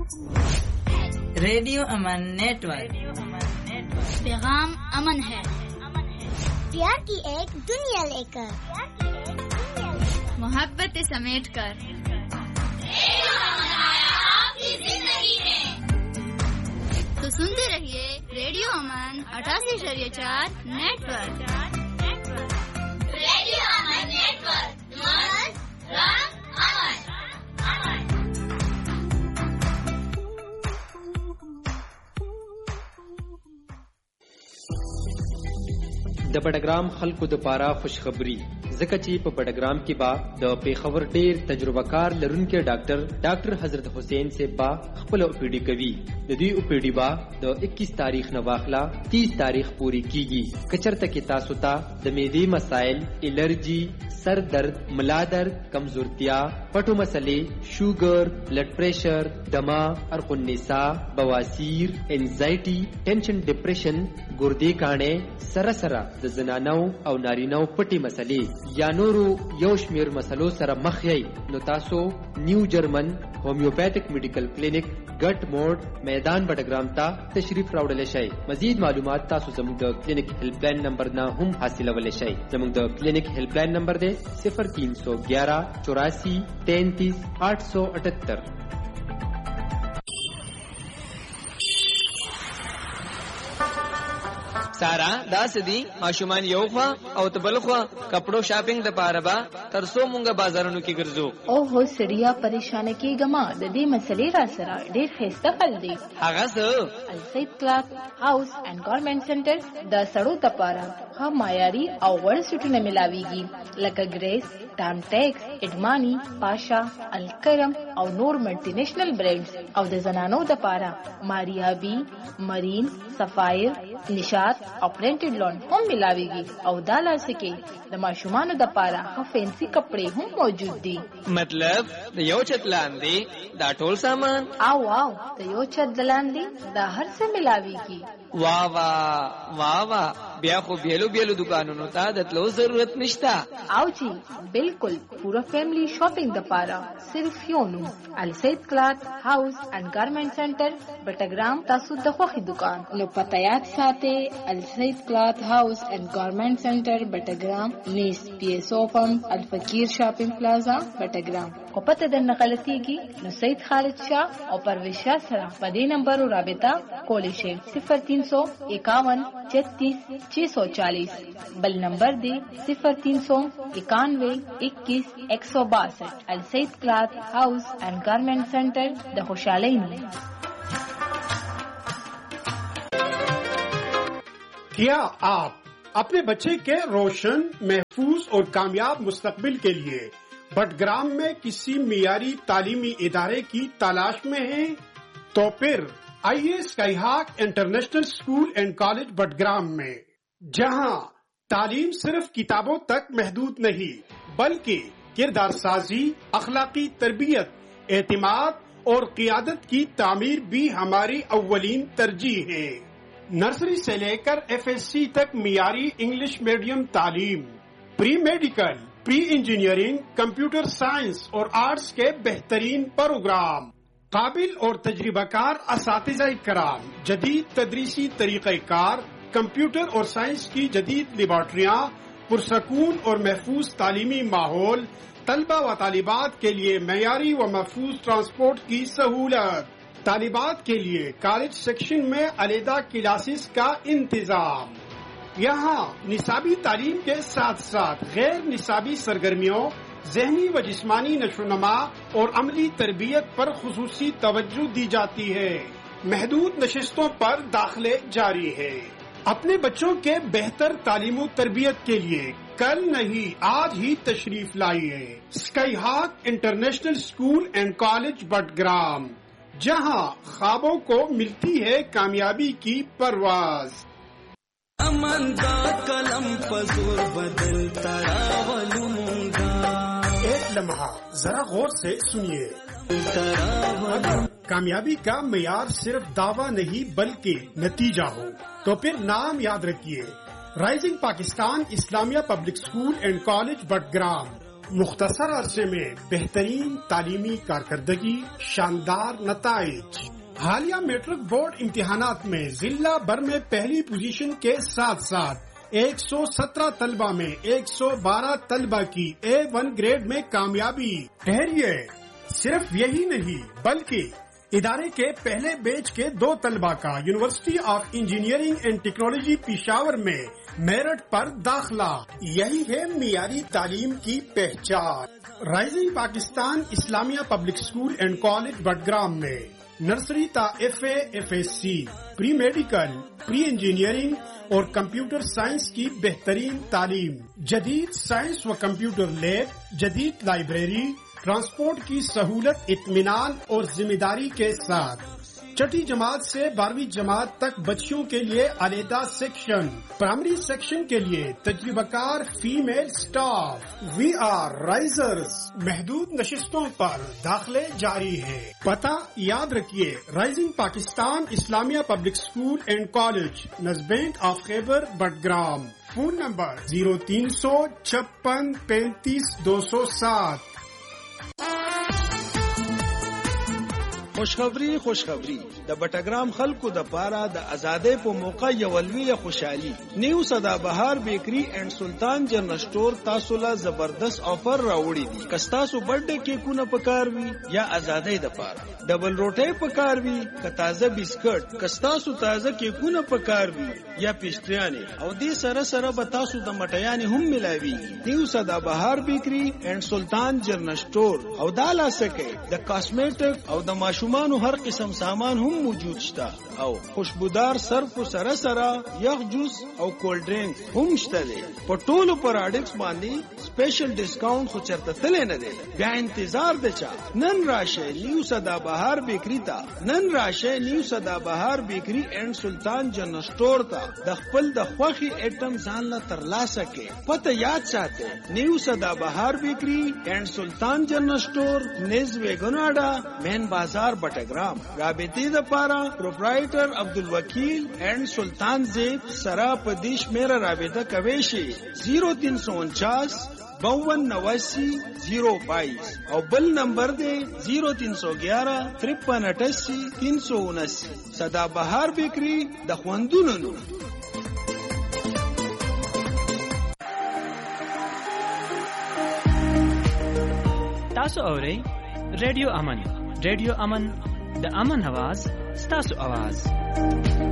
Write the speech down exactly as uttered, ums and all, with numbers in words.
ریڈیو امن نیٹ ورک، پیغام امن ہے، پیار کی ایک دنیا لے کر، محبت سمیٹ کر، آپ کی زندگی میں تو سنتے رہیے ریڈیو امن اٹھاسی اشاریہ چار نیٹ ورک، ریڈیو امن نیٹ ورک، رنگ امن۔ د بډګرام خلکو د پاره خوشخبری ځکه چې په بډګرام کې با د پیښور ډیر تجربه کار لرونکي ډاکټر ډاکټر حضرت حسین سے با خپل او پی ډی کوي د دې او پی ډی با د اکیس تاریخ نه واخلا تیس تاریخ پوری کیږي کچرته کې تاسو ته د معدې مسائل، الرجی، سر درد، ملا درد، کمزورتیا، پټو مسلې، شوګر، بلډ پریشر، دما، ارق النساء، بواسیر، انزایټي، ټینشن، ډیپریشن، ګردې کاڼې، سره سره د زنانو او نارینو پټي مسلې یا نورو یو شمیر مسلو سره مخ یې نو تاسو نیو جرمن ہومیوپیتھک میډیکل کلینک ګټ موډ میدان بډګرام ته تشریف راوړل شئ. مزید معلومات تاسو زموږ د کلینک هیلپ لاین نمبر نه هم حاصلولی شئ. زموږ د کلینک هیلپ لاین نمبر دی صفر تین سو گیارہ چوراسی تینتیس آٹھ سو اٹھتر. سارا دا سدی ماشومان یو خوا او تبل خوا کپڑو شاپنگ د پاره با ترسو مونږه بازارونو کې ګرځو. او هو سړیا پریشان کیګما د دې مسلې را سره ډېر خسته حل دی. هغه څه السید کلاث هاوس اینڈ گارمنٹ سنټر د سړو د پاره ها معیاري او وړ سټونه ملاويږي لکه ګریس، ټام ټیکس، اډمانی، پاشا، الکرم او نور ملټي نېشنل برانډز او د زنانو د پاره ماریا بی، مرین، سفایر، نشاط او پرنټډ لون هم ملاويږي او دا لاسکه د ماشومان د پاره ها فینسی کپڑے هم موجود دي. مطلب د یو چت لاندې دا ټول سامان او واو د یو چت لاندې دا هر څه ملاويږي. واہ واہ واہ واہ بیا خو بیلو بیلو دکانونو ته د تلو ضرورت نشتا. او جی بالکل پورا فیملی شاپنگ د پاره صرف یو نو السید کلاث هاوس اینڈ گارمنٹ سنټر بټګرام تاسو د خوخي دکان نو پته یاد ساتي السید کلاث هاوس اینڈ گارمنٹ سنټر بټګرام نیس پی ایس او پمپ الفقیر شاپنگ پلازا بټګرام. او پته د نقلتیږي نو سید خالد شاه او پرویز شاه سره په دې نمبر رابطه کولی شئ صفر تین سو اکاون چھتیس چھ سو چالیس. بل نمبر دے صفر تین سو اکانوے اکیس ایک سو باسٹھ. السید کلاث ہاؤس اینڈ گارمنٹ سینٹر دا خوشحالی میں. کیا آپ اپنے بچے کے روشن، محفوظ اور کامیاب مستقبل کے لیے بٹگرام میں کسی معیاری تعلیمی ادارے کی تلاش میں ہیں؟ تو پھر آئیے اسکائی ہاک انٹرنیشنل اسکول اینڈ کالج بٹگرام میں، جہاں تعلیم صرف کتابوں تک محدود نہیں بلکہ کردار سازی، اخلاقی تربیت، اعتماد اور قیادت کی تعمیر بھی ہماری اولین ترجیح ہے. نرسری سے لے کر ایف ایس سی تک معیاری انگلش میڈیم تعلیم، پری میڈیکل، پری انجینئرنگ، کمپیوٹر سائنس اور آرٹس کے بہترین پروگرام، قابل اور تجربہ کار اساتذہ کرام، جدید تدریسی طریقہ کار، کمپیوٹر اور سائنس کی جدید لیبارٹریاں، پرسکون اور محفوظ تعلیمی ماحول، طلبہ و طالبات کے لیے معیاری و محفوظ ٹرانسپورٹ کی سہولت، طالبات کے لیے کالج سیکشن میں علیحدہ کلاسز کا انتظام. یہاں نصابی تعلیم کے ساتھ ساتھ غیر نصابی سرگرمیوں، ذہنی و جسمانی نشوونما اور عملی تربیت پر خصوصی توجہ دی جاتی ہے. محدود نشستوں پر داخلے جاری ہے. اپنے بچوں کے بہتر تعلیم و تربیت کے لیے کل نہیں آج ہی تشریف لائیے اسکائی ہاک انٹرنیشنل اسکول اینڈ کالج بٹگرام، جہاں خوابوں کو ملتی ہے کامیابی کی پرواز. امن کا قلم پزور بدلتا راولوں گا. ایک لمحہ ذرا غور سے سنیے. کامیابی کا معیار صرف دعویٰ نہیں بلکہ نتیجہ ہو تو پھر نام یاد رکھیے، رائزنگ پاکستان اسلامیہ پبلک اسکول اینڈ کالج بٹگرام. मुख्तसर अरसे में बेहतरीन तालीमी कारकर्दगी, शानदार नताइज। हालिया मैट्रिक बोर्ड इम्तिहानात में जिला भर में पहली पोजीशन के साथ साथ एक सौ सत्रह तलबा में एक सौ बारह तलबा की ए वन ग्रेड में कामयाबी। ठहरिए, सिर्फ यही नहीं बल्कि इदारे के पहले बैच के दो तलबा का university of engineering and technology Peshawar में मेरिट पर दाखिला। यही है मियारी तालीम की पहचान। राइजिंग Pakistan Islamia public school and college Budgam में नर्सरी ता F A F S C, pre medical, pre engineering और कंप्यूटर साइंस की बेहतरीन तालीम। जदीद साइंस व कंप्यूटर लैब, जदीद लाइब्रेरी, ट्रांसपोर्ट की सहूलत, इत्मीनान और जिम्मेदारी के साथ। छठी जमात से बारहवीं जमात तक बच्चों के लिए अलहदा सेक्शन। प्राइमरी सेक्शन के लिए तजुर्बाकार female staff. We are risers. महदूद नशिस्तों पर दाखिले जारी है। पता याद रखिए, राइजिंग Pakistan Islamia public school and college, नजबैंक ऑफ Khyber Budgam. Phone number zero तीन सौ छप्पन पैंतीस दो सौ सात। खुशखबरी खुशखबरी د बटग्राम खलको د पारा د आजादे په موقع یو لویه خوشحالي نیو سدا بهار بیکری اینڈ سلطان جنرل سٹور تاسو لا زبردست آفر راوړي دي. کستاسو برډے کیکونه پکاروي یا آزادۍ د پاره ډبل روټي پکاروي، ک تازه بسکټ، کستاسو تازه کیکونه پکاروي یا پیسټریانه او دې سره سره به تاسو د مټیانې هم ملاوي. نیو سدا بهار بیکری اینڈ سلطان جنرل سٹور او دالا سکه د کاسمیټک او د ماشومانو هر قسم سامان هم موجود شته او خوشبودار صرف سره سره یخ جوس او کولډ ډرینک هم شته دي. په ټولو پروډکټس باندې سپیشل ډیسکاونټ خو چرته تل نه دی. بیا انتظار د چا؟ نن راشه نیو سدا بهار بیکری ته، نن راشه نیو سدا بهار بیکری اینڈ سلطان جنرل سٹور ته د خپل د خوخي ایټم ځان له ترلاسه کې. پته یاد ساته، نیو سدا بهار بیکری اینڈ سلطان جنرل سٹور، نیز ویګناډا، مین بازار بٹگرام. رابطی دا پارا پروپرائیٹر عبدالوکیل اینڈ سلطان زیب سرا پدیش میرا رابطہ کویشی زیرو تین سو انچاس باون نواسی زیرو بائیس اور بل نمبر دے زیرو تین سو گیارہ ترپن اٹھاسی تین سو انسی. سدا بہار بیکری دا خواندونو. تاسو اورئ ریډیو امن. ریډیو امن د امن आवाज ستاسو आवाज.